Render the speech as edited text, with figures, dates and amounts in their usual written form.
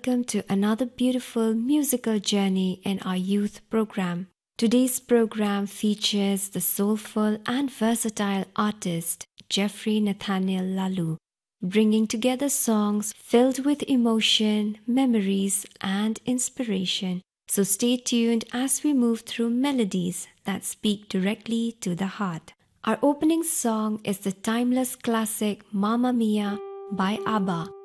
welcome to another beautiful musical journey in our youth program. Today's program features the soulful and versatile artist Jeffrey Nathaniel Lalu, bringing together songs filled with emotion, memories, and inspiration. So stay tuned as we move through melodies that speak directly to the heart. Our opening song is the timeless classic Mamma Mia by ABBA,